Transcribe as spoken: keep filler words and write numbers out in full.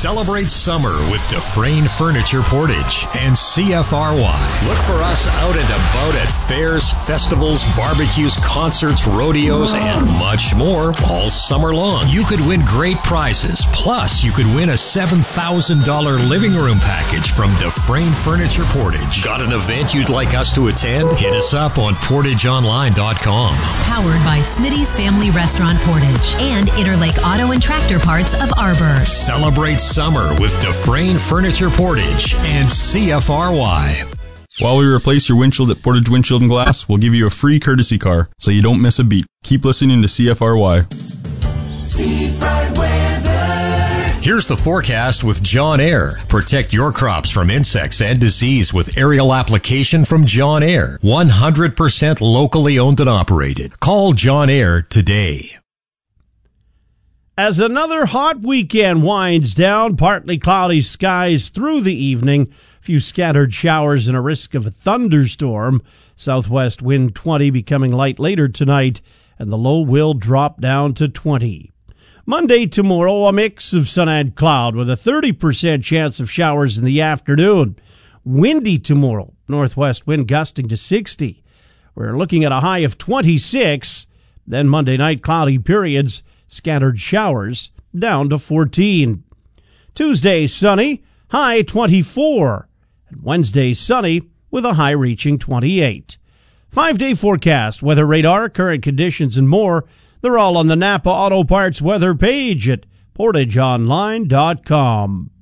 Celebrate summer with Dufresne Furniture Portage and C F R Y. Look for us out and about at fairs, festivals, barbecues, concerts, rodeos, and much more all summer long. You could win great prizes. Plus, you could win a seven thousand dollars living room package from Dufresne Furniture Portage. Got an event you'd like us to attend? Hit us up on portage online dot com. Powered by Smitty's Family Restaurant Portage and Interlake Auto and Tractor Parts of Arbor. Celebrate summer with Dufresne Furniture Portage and C F R Y. While we replace your windshield at Portage Windshield and Glass, we'll give you a free courtesy car so you don't miss a beat. Keep listening to C F R Y. Here's the forecast with John Air. Protect your crops from insects and disease with aerial application from John Air. one hundred percent locally owned and operated. Call John Air today. As another hot weekend winds down, partly cloudy skies through the evening, a few scattered showers and a risk of a thunderstorm. Southwest wind twenty, becoming light later tonight, and the low will drop down to twenty. Monday tomorrow, a mix of sun and cloud with a thirty percent chance of showers in the afternoon. Windy tomorrow, northwest wind gusting to sixty. We're looking at a high of twenty-six. Then Monday night, cloudy periods, scattered showers, down to fourteen. Tuesday, sunny, high twenty-four. And Wednesday, sunny, with a high reaching twenty-eight. Five-day forecast, weather radar, current conditions, and more. They're all on the Napa Auto Parts weather page at portage online dot com.